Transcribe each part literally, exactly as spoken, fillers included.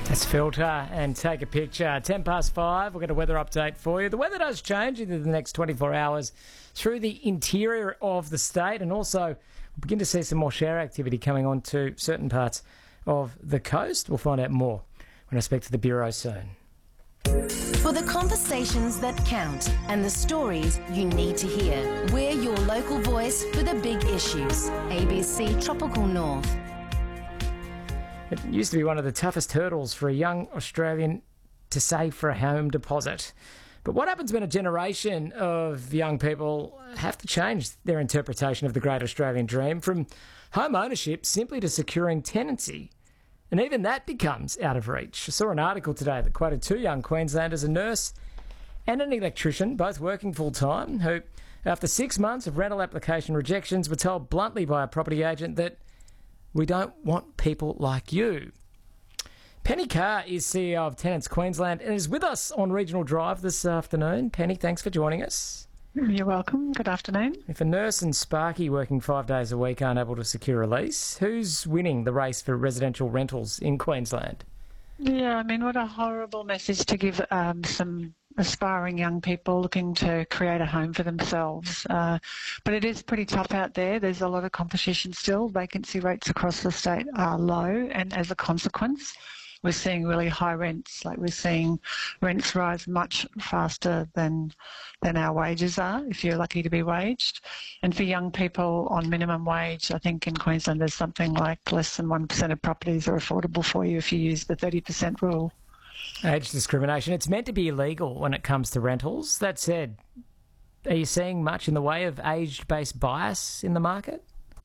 Let's filter and take a picture. ten past five, we'll get a weather update for you. The weather does change in the next twenty-four hours through the interior of the state, and also we'll begin to see some more shower activity coming on to certain parts of the coast. We'll find out more when I speak to the Bureau soon. For the conversations that count and the stories you need to hear, we're your local voice for the big issues. A B C Tropical North. It used to be one of the toughest hurdles for a young Australian to save for a home deposit. But what happens when a generation of young people have to change their interpretation of the great Australian dream from home ownership simply to securing tenancy? And even that becomes out of reach. I saw an article today that quoted two young Queenslanders, a nurse and an electrician, both working full-time, who, after six months of rental application rejections, were told bluntly by a property agent that we don't want people like you. Penny Carr is C E O of Tenants Queensland and is with us on Regional Drive this afternoon. Penny, thanks for joining us. You're welcome. Good afternoon. If a nurse and Sparky working five days a week aren't able to secure a lease, who's winning the race for residential rentals in Queensland? Yeah, I mean, what a horrible message to give um, some aspiring young people looking to create a home for themselves. Uh, but it is pretty tough out there. There's a lot of competition still. Vacancy rates across the state are low, and as a consequence, we're seeing really high rents. Like, we're seeing rents rise much faster than than our wages are, if you're lucky to be waged. And for young people on minimum wage, I think in Queensland there's something like less than one percent of properties are affordable for you if you use the thirty percent rule. Age discrimination. It's meant to be illegal when it comes to rentals. That said, are you seeing much in the way of age-based bias in the market?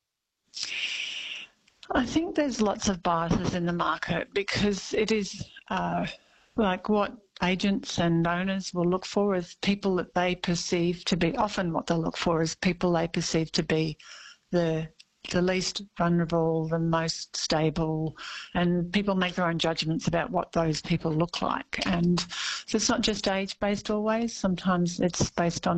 I think there's lots of biases in the market because it is uh, like what agents and owners will look for is people that they perceive to be, often what they'll look for is people they perceive to be the the least vulnerable, the most stable, and people make their own judgments about what those people look like. And so it's not just age-based always. Sometimes it's based on